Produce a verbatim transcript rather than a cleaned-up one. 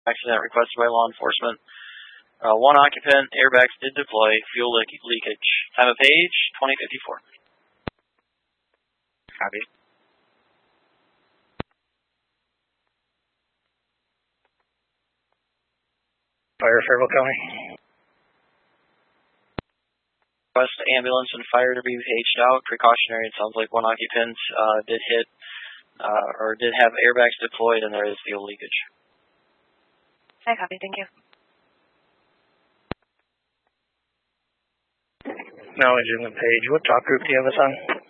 accident requested by law enforcement. Uh, one occupant, airbags did deploy, fuel leak leakage. Time of page, twenty fifty-four. Copy. Fire, Fairville County. Request ambulance and fire to be paged out. Precautionary, it sounds like one occupant uh, did hit uh, or did have airbags deployed and there is fuel leakage. I copy, thank you. Now, Agent Page, what talk group do you have us on?